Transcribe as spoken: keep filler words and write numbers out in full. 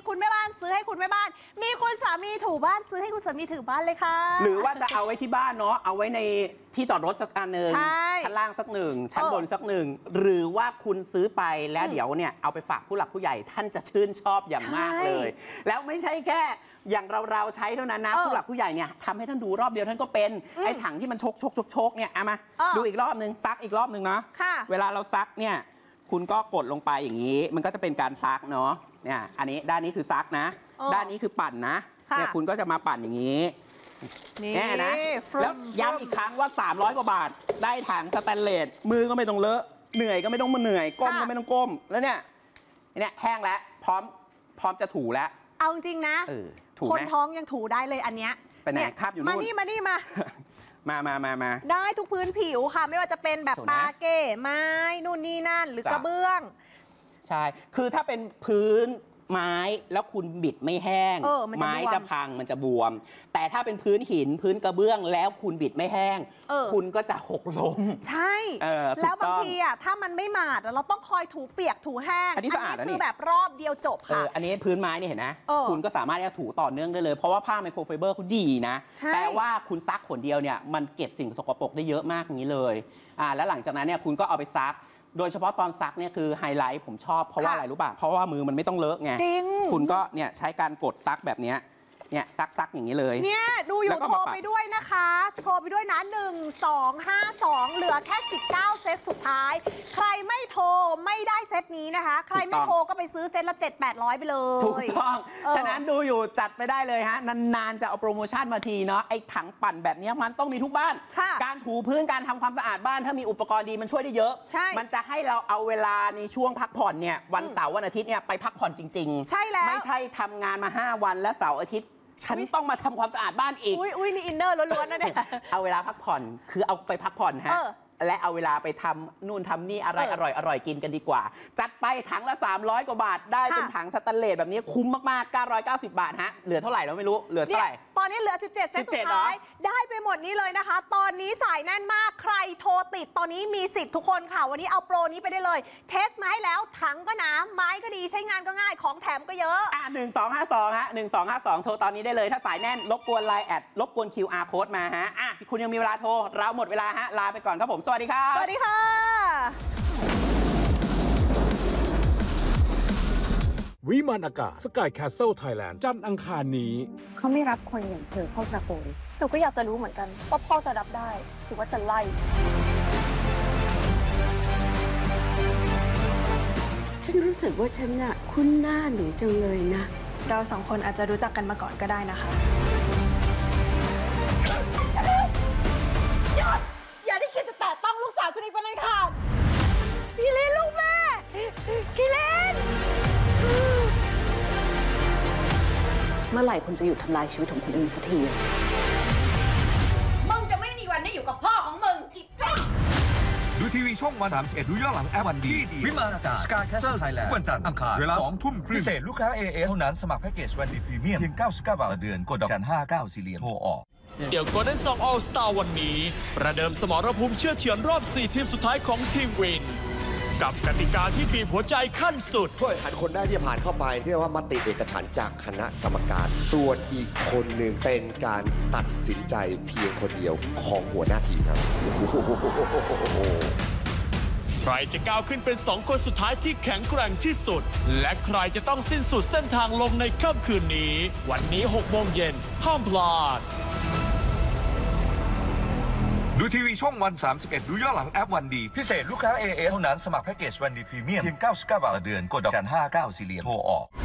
คุณแม่บ้านซื้อให้คุณแม่บ้านมีคุณสามีถูบ้านซื้อให้คุณสามีถือบ้านเลยค่ะหรือว่าจะเอาไว้ที่บ้านเนาะเอาไว้ในที่จอดรถสักอันหนึ่งชั้นล่างสักหนึ่งชั้นบนสักหนึ่งหรือว่าคุณซื้อไปแล้วเดี๋ยวเนี่ยเอาไปฝากผู้หลักผู้ใหญ่ท่านจะชื่นชอบอย่างมากเลยแล้วไม่ใช่แค่อย่างเราเราใช้เท่านั้นนะผู้หลักผู้ใหญ่เนี่ยทำให้ท่านดูรอบเดียวท่านก็เป็นไอ้ถังที่มันชกชกชกชกเนี่ยเอามาดูอีกรอบนึงซักอีกรอบนึงเนาะเวลาเราซักเนี่ยคุณก็กดลงไปอย่างนี้มันก็จะเป็นการซักเนาะเนี่ยอันนี้ด้านนี้คือซักนะด้านนี้คือปั่นนะเนี่ยคุณก็จะมาปั่นอย่างนี้แน่นะแล้วย้ำอีกครั้งว่าสามร้อยกว่าบาทได้ถังสแตนเลสมือก็ไม่ต้องเลอะเหนื่อยก็ไม่ต้องมาเหนื่อยก้มก็ไม่ต้องก้มแล้วเนี่ยเนี่ยแห้งแล้วพร้อมพร้อมจะถูแล้วเอาจริงนะคนท้องยังถูได้เลยอันเนี้ยไปไหนคาบอยู่นู่นมานี่มานี่มามามามามาได้ทุกพื้นผิวค่ะไม่ว่าจะเป็นแบบปาเก้ไม้นู่นนี่นั่นหรือกระเบื้องใช่คือถ้าเป็นพื้นไม้แล้วคุณบิดไม่แห้งไม้จะพังมันจะบวมแต่ถ้าเป็นพื้นหินพื้นกระเบื้องแล้วคุณบิดไม่แห้งคุณก็จะหกล้มใช่แล้วบางทีอ่ะถ้ามันไม่หมาดเราต้องคอยถูเปียกถูแห้งอันนี้คือแบบรอบเดียวจบค่ะอันนี้พื้นไม้นี่เห็นนะคุณก็สามารถจะถูต่อเนื่องได้เลยเพราะว่าผ้าไมโครไฟเบอร์เขาดีนะแปลว่าคุณซักขนเดียวเนี่ยมันเก็บสิ่งสกปรกได้เยอะมากอย่างนี้เลยอ่าแล้วหลังจากนั้นเนี่ยคุณก็เอาไปซักโดยเฉพาะตอนซักเนี่ยคือไฮไลท์ผมชอบเพราะว่าอะไรรู้ป่ะเพราะว่ามือมันไม่ต้องเลอะไงจริงคุณก็เนี่ยใช้การกดซักแบบเนี้ยเนี่ยซักซักอย่างนี้เลยเนี่ยดูอยู่โทรไปด้วยนะคะโทรไปด้วยนะหนึ่งสองห้าสองเหลือแค่สิบเก้าเซตสุดท้ายใครไม่โทรไม่ได้เซตนี้นะคะใครไม่โทรก็ไปซื้อเซตละเจ็ดแปดร้อยไปเลยถูกต้องฉะนั้นดูอยู่จัดไปได้เลยฮะนานๆจะเอาโปรโมชั่นมาทีเนาะไอ้ถังปั่นแบบนี้มันต้องมีทุกบ้านการถูพื้นการทำความสะอาดบ้านถ้ามีอุปกรณ์ดีมันช่วยได้เยอะมันจะให้เราเอาเวลาในช่วงพักผ่อนเนี่ยวันเสาร์วันอาทิตย์เนี่ยไปพักผ่อนจริงๆใช่แล้วไม่ใช่ทำงานมาห้าวันและเสาร์อาทิตย์ฉันต้องมาทำความสะอาดบ้านอีกอุ้ยอุ้ยนี่อินเนอร์ล้วนๆนะเนี่ยเอาเวลาพักผ่อนคือเอาไปพักผ่อนฮะและเอาเวลาไปทำนู่นทำนี่อะไรอร่อยอร่อยกินกันดีกว่าจัดไปถังละสามร้อยกว่าบาทได้เป็นถังสแตนเลสแบบนี้คุ้มมากๆเก้าร้อยเก้าสิบบาทฮะเหลือเท่าไหร่เราไม่รู้เหลือเท่าไหร่ตอนนี้เหลือสิบเจ็ดเซตสุดท้ายได้ไปหมดนี้เลยนะคะตอนนี้สายแน่นมากใครโทรติดตอนนี้มีสิทธิ์ทุกคนค่ะวันนี้เอาโปรนี้ไปได้เลยเทสมาให้แล้วถังก็หนาไม้ก็ดีใช้งานก็ง่ายของแถมก็เยอะอ่ะหนึ่งสองห้าสองฮะหนึ่งสองห้าสองโทรตอนนี้ได้เลยถ้าสายแน่นรบกวนไลน์แอดรบกวน คิว อาร์ Code มาฮะอ่ะคุณยังมีเวลาโทรเราหมดเวลาฮะลาไปก่อนครับผมสวัสดีครับสวัสดีค่ะวิมานอากาศสกายแคสเซิลไทยแลนด์จันทร์อังคารนี้เขาไม่รับคนอย่างเธอเข้าประโคนหนูก็อยากจะรู้เหมือนกันว่าพ่อจะรับได้หรือว่าจะไล่ฉันรู้สึกว่าฉันน่ะคุ้นหน้าหนูจังเลยนะเราสองคนอาจจะรู้จักกันมาก่อนก็ได้นะคะหยุดอย่าได้คิดจะแตะต้องลูกสาวฉันอีกเป็นไรค่ะพี่เลนลูกแม่พี่เลนเมื่อไหร่คุณจะหยุดทำลายชีวิตของคนอื่นสักทีมึงจะไม่มีวันได้อยู่กับพ่อของมึงอีกดูทีวีช่องวันสามสิบเอ็ดดูย้อนหลังแอปวันดีวิมานอากาศสกายแคสเซิลไทยแลนด์วันจันทร์อังคารเวลาสองทุ่มครึ่งพิเศษลูกค้า เอ เอส เท่านั้นสมัครแพ็กเกจวันดีพรีเมียมเพียงเก้าสิบเก้าบาทต่อเดือนกดดอกจันห้าเก้าสี่เหรียญโทรออกเดี๋ยว Golden Song All Star วันนี้ประเดิมสมรภูมิเชื่อเฉือนรอบสี่ทีมสุดท้ายของทีมวินกับกติกาที่บีบหัวใจขั้นสุดผู้แข่งขันคนแรกที่ผ่านเข้าไปเรียกว่ามติเอกฉันท์จากคณะกรรมการส่วนอีกคนหนึ่งเป็นการตัดสินใจเพียงคนเดียวของหัวหน้าทีมครับใครจะก้าวขึ้นเป็นสองคนสุดท้ายที่แข็งแกร่งที่สุดและใครจะต้องสิ้นสุดเส้นทางลงในค่ำคืนนี้วันนี้หกโมงเย็นห้ามพลาดดูทีวีช่องวันสามสิบเอ็ดดูย้อนหลังแอปวันดีพิเศษลูกค้า เอ เอส เท่านั้นสมัครแพ็กเกจวันดีพรีเมียมเพียงเก้าสิบเก้าบาทต่อเดือนกดดอกจันห้าเก้าสี่เหรียญโทรออก